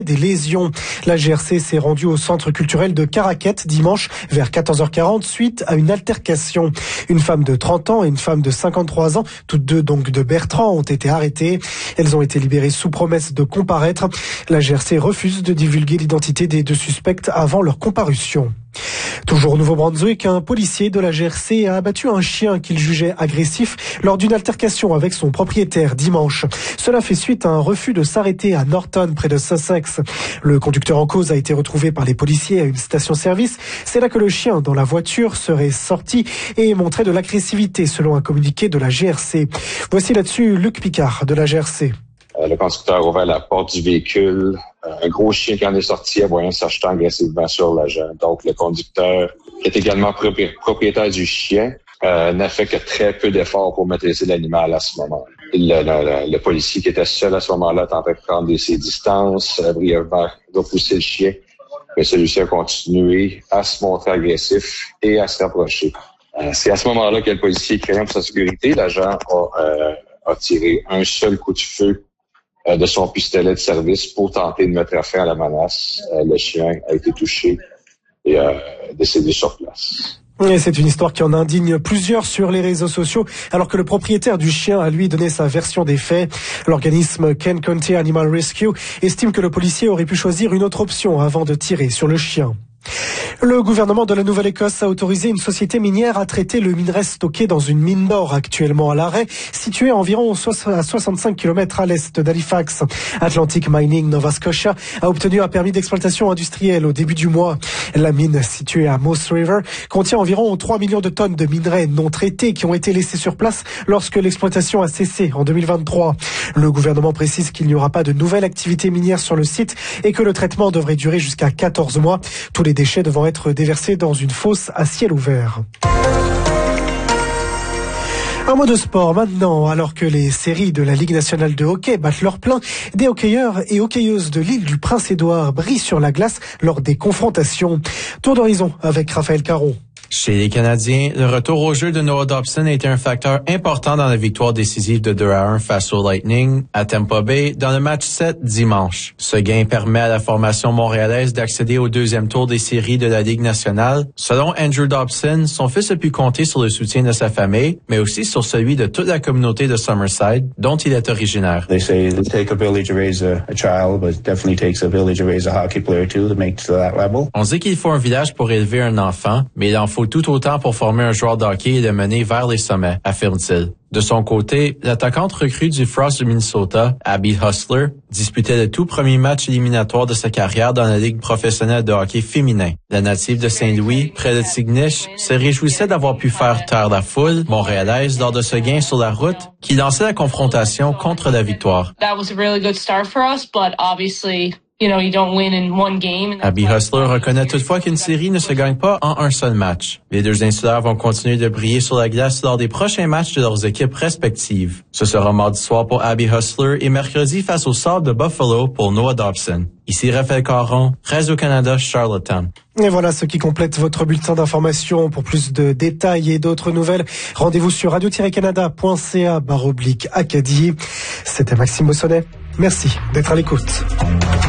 des lésions. La GRC s'est rendue au centre culturel de Caraquet dimanche vers 14h40 suite à une altercation. Une femme de 30 ans et une femme de 53 ans, toutes deux donc de Bertrand, ont été arrêtées. Elles ont été libérées sous promesse de comparaître. La GRC refuse de divulguer l'identité des deux suspects avant leur comparution. Toujours au Nouveau-Brunswick, un policier de la GRC a abattu un chien qu'il jugeait agressif lors d'une altercation avec son propriétaire dimanche. Cela fait suite à un refus de s'arrêter à Norton, près de Sussex. Le conducteur en cause a été retrouvé par les policiers à une station-service. C'est là que le chien dans la voiture serait sorti et montrait de l'agressivité, selon un communiqué de la GRC. Voici là-dessus Luc Picard de la GRC. Le conducteur a ouvert la porte du véhicule. Un gros chien qui en est sorti, voyant s'achetant agressivement sur l'agent. Donc, le conducteur, qui est également propriétaire du chien, n'a fait que très peu d'efforts pour maîtriser l'animal à ce moment. Le policier qui était seul à ce moment-là tentait de prendre ses distances, brièvement repousser le chien. Mais celui-ci a continué à se montrer agressif et à se rapprocher. C'est à ce moment-là que le policier, craignant pour sa sécurité, l'agent a tiré un seul coup de feu de son pistolet de service pour tenter de mettre fin à la menace. Le chien a été touché et décédé sur place. Et c'est une histoire qui en indigne plusieurs sur les réseaux sociaux, alors que le propriétaire du chien a lui donné sa version des faits. L'organisme Kent County Animal Rescue estime que le policier aurait pu choisir une autre option avant de tirer sur le chien. Le gouvernement de la Nouvelle-Écosse a autorisé une société minière à traiter le minerai stocké dans une mine d'or actuellement à l'arrêt, située à environ à 65 km à l'est d'Halifax. Atlantic Mining Nova Scotia a obtenu un permis d'exploitation industrielle au début du mois. La mine, située à Moose River, contient environ 3 millions de tonnes de minerais non traités qui ont été laissés sur place lorsque l'exploitation a cessé en 2023. Le gouvernement précise qu'il n'y aura pas de nouvelle activité minière sur le site et que le traitement devrait durer jusqu'à 14 mois. Tous les déchets devant être déversés dans une fosse à ciel ouvert. Un mot de sport maintenant, alors que les séries de la Ligue nationale de hockey battent leur plein, des hockeyeurs et hockeyeuses de l'île du Prince-Édouard brillent sur la glace lors des confrontations. Tour d'horizon avec Raphaël Caron. Chez les Canadiens, le retour au jeu de Noah Dobson a été un facteur important dans la victoire décisive de 2-1 face au Lightning à Tampa Bay dans le match 7 dimanche. Ce gain permet à la formation montréalaise d'accéder au deuxième tour des séries de la Ligue nationale. Selon Andrew Dobson, son fils a pu compter sur le soutien de sa famille, mais aussi sur celui de toute la communauté de Summerside, dont il est originaire. They say it takes a village to raise a child, but it definitely takes a village to raise a hockey player too to make it to that level. On dit qu'il faut un village pour élever un enfant, mais il en faut tout autant pour former un joueur de hockey et le mener vers les sommets, affirme-t-il. De son côté, l'attaquante recrue du Frost de Minnesota, Abby Hustler, disputait le tout premier match éliminatoire de sa carrière dans la Ligue professionnelle de hockey féminin. La native de Saint-Louis, près de Tignish, se réjouissait d'avoir pu faire taire la foule montréalaise lors de ce gain sur la route qui lançait la confrontation contre la victoire. That was a really good start for us, but obviously you don't win in one game. Abby Hustler reconnaît toutefois qu'une série ne se gagne pas en un seul match. Les deux insulaires vont continuer de briller sur la glace lors des prochains matchs de leurs équipes respectives. Ce sera mardi soir pour Abby Hustler et mercredi face au Sables de Buffalo pour Noah Dobson. Ici Raphaël Caron, Radio-Canada, Charlottetown. Et voilà ce qui complète votre bulletin d'information. Pour plus de détails et d'autres nouvelles, rendez-vous sur radio-canada.ca/Acadie. C'était Maxime Bossonnet. Merci d'être à l'écoute.